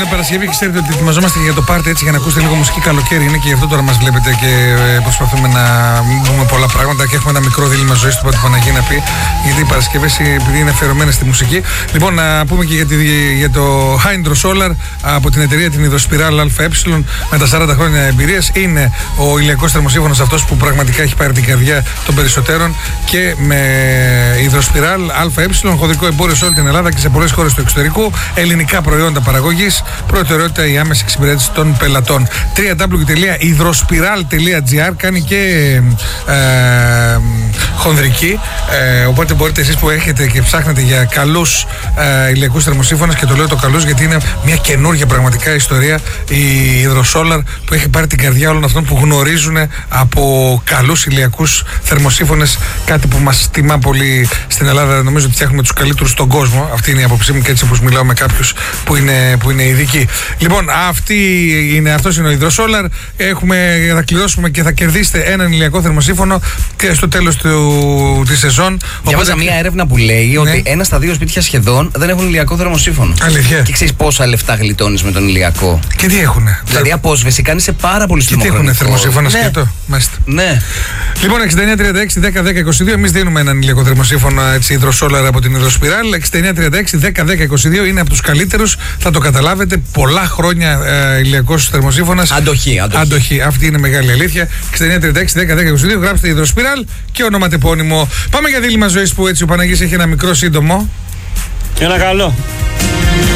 Παρασκευή και ξέρετε ότι ετοιμαζόμαστε για το πάρτι έτσι για να ακούσετε λίγο μουσική. Καλοκαίρι είναι και γι' αυτό τώρα μας βλέπετε και προσπαθούμε να δούμε πολλά πράγματα και έχουμε ένα μικρό δίλημμα ζωής του Παναγία να πει. Γιατί οι Παρασκευές επειδή είναι αφιερωμένες στη μουσική. Λοιπόν, να πούμε και για το Hydro Solar από την εταιρεία την Υδροσπιράλ ΑΕ με τα 40 χρόνια εμπειρίας. Είναι ο ηλιακός θερμοσύμφωνος αυτός που πραγματικά έχει πάρει την καρδιά των περισσότερων και με Υδροσπιράλ ΑΕ, χωδικό εμπόριο σε όλη την Ελλάδα και σε πολλές χώρες του εξωτερικού. Ελληνικά προϊόντα παραγωγής. Προτεραιότητα η άμεση εξυπηρέτηση των πελατών. www.hydrospiral.gr κάνει και χονδρική. Οπότε μπορείτε εσείς που έχετε και ψάχνετε για καλούς ηλιακούς θερμοσύμφωνες, και το λέω το καλούς γιατί είναι μια καινούργια πραγματικά ιστορία η Hydrosolar που έχει πάρει την καρδιά όλων αυτών που γνωρίζουν από καλούς ηλιακούς θερμοσύμφωνες. Κάτι που μας τιμά πολύ στην Ελλάδα. Νομίζω ότι φτιάχνουμε τους καλύτερους στον κόσμο. Αυτή είναι η άποψή μου και έτσι όπως μιλάω με κάποιους που είναι ειδικοί. Λοιπόν, αυτός είναι ο Hydrosolar. Θα κληρώσουμε και θα κερδίσετε έναν ηλιακό θερμοσύμφωνο και στο τέλος της σεζόν. Διάβαζα μια έρευνα που λέει ότι 1 στα 2 σπίτια σχεδόν δεν έχουν ηλιακό θερμοσύμφωνο. Αλήθεια. Και ξέρεις πόσα λεφτά γλιτώνεις με τον ηλιακό. Και τι έχουνε. Δηλαδή απόσβεση κάνει σε πάρα πολύ στιμοχρονικό. Και τι έχουνε θερμοσύμφωνα σκέτο. Ναι. Λοιπόν, 6936-1010-22. Εμείς δίνουμε έναν ηλιακό θερμοσύμφωνο Hydrosolar από την Υδροσπιράλ. 6936-1010-22 είναι από τους καλύτερους. Θα το καταλάβετε. Πολλά χρόνια ηλιακός θερμοσύμφωνας. Αντοχή. Αυτή είναι μεγάλη αλήθεια. 6936-1010-22. Γράψτε Υδροσπιράλ και ονοματεπώνυμο. Πάμε για δίλημμα ζωής που έτσι ο Παναγής έχει ένα μικρό σύντομο. Ένα καλό.